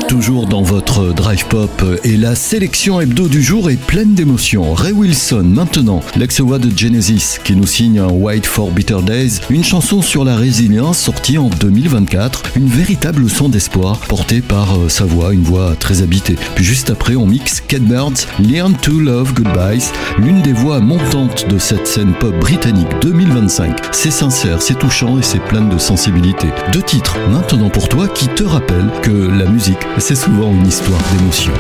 Toujours dans votre Drive Pop et la sélection hebdo du jour est pleine d'émotions. Ray Wilson maintenant, l'ex-voix de Genesis qui nous signe un Wait for Bitter Days, une chanson sur la résilience sortie en 2024, une véritable leçon d'espoir portée par sa voix, une voix très habitée. Puis juste après on mixe Cat Birds, Learn to Love Goodbyes, l'une des voix montantes de cette scène pop britannique 2025. C'est sincère, c'est touchant et c'est plein de sensibilité. 2 titres maintenant pour toi qui te rappellent que la musique c'est souvent une histoire d'émotion.